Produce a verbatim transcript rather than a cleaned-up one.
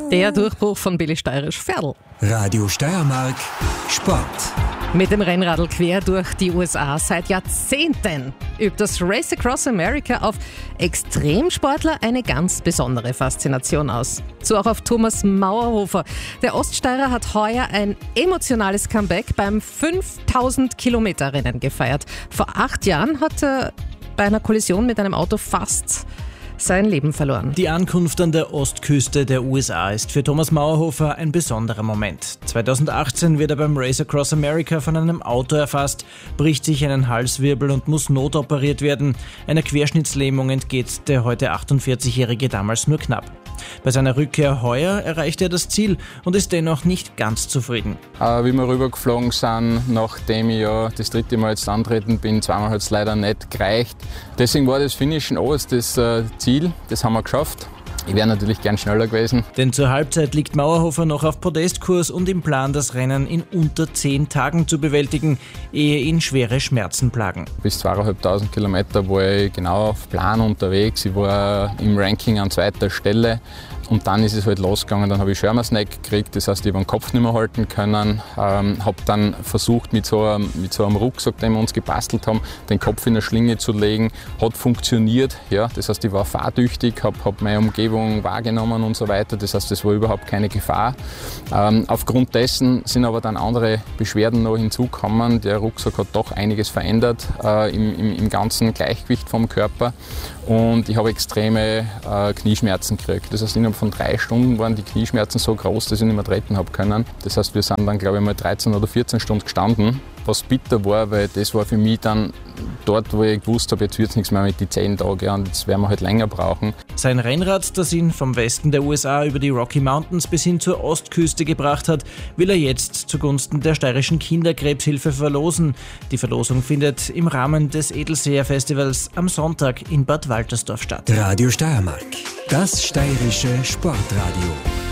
Der Durchbruch von Billy Steirisch Pferdl. Radio Steiermark Sport. Mit dem Rennradl quer durch die U S A seit Jahrzehnten übt das Race Across America auf Extremsportler eine ganz besondere Faszination aus. So auch auf Thomas Mauerhofer. Der Oststeirer hat heuer ein emotionales Comeback beim fünftausend Kilometer Rennen gefeiert. Vor acht Jahren hat er bei einer Kollision mit einem Auto fast sein Leben verloren. Die Ankunft an der Ostküste der U S A ist für Thomas Mauerhofer ein besonderer Moment. zweitausendachtzehn wird er beim Race Across America von einem Auto erfasst, bricht sich einen Halswirbel und muss notoperiert werden. Einer Querschnittslähmung entgeht der heute achtundvierzigjährige damals nur knapp. Bei seiner Rückkehr heuer erreicht er das Ziel und ist dennoch nicht ganz zufrieden. Äh, wie wir rübergeflogen sind, nachdem ich ja das dritte Mal jetzt antreten bin, zweimal hat es leider nicht gereicht. Deswegen war das Finishen alles das äh, Ziel, das haben wir geschafft. Ich wäre natürlich gern schneller gewesen. Denn zur Halbzeit liegt Mauerhofer noch auf Podestkurs und im Plan, das Rennen in unter zehn Tagen zu bewältigen, ehe ihn schwere Schmerzen plagen. Bis zweieinhalbtausend Kilometer war ich genau auf Plan unterwegs. Ich war im Ranking an zweiter Stelle. Und dann ist es halt losgegangen, dann habe ich Schirmersneck gekriegt, das heißt, ich habe den Kopf nicht mehr halten können. Ähm, habe dann versucht, mit so, einem, mit so einem Rucksack, den wir uns gebastelt haben, den Kopf in eine Schlinge zu legen. Hat funktioniert, ja, das heißt, ich war fahrtüchtig, habe hab meine Umgebung wahrgenommen und so weiter. Das heißt, es war überhaupt keine Gefahr. Ähm, aufgrund dessen sind aber dann andere Beschwerden noch hinzugekommen. Der Rucksack hat doch einiges verändert äh, im, im, im ganzen Gleichgewicht vom Körper. Und ich habe extreme äh, Knieschmerzen gekriegt. Das heißt, innerhalb von drei Stunden waren die Knieschmerzen so groß, dass ich nicht mehr treten habe können. Das heißt, wir sind dann, glaube ich, mal dreizehn oder vierzehn Stunden gestanden, was bitter war, weil das war für mich dann dort, wo ich gewusst habe, jetzt wird es nichts mehr mit den zehn Tagen, ja, und jetzt werden wir halt länger brauchen. Sein Rennrad, das ihn vom Westen der U S A über die Rocky Mountains bis hin zur Ostküste gebracht hat, will er jetzt zugunsten der steirischen Kinderkrebshilfe verlosen. Die Verlosung findet im Rahmen des Edelseher-Festivals am Sonntag in Bad Waltersdorf statt. Radio Steiermark, das steirische Sportradio.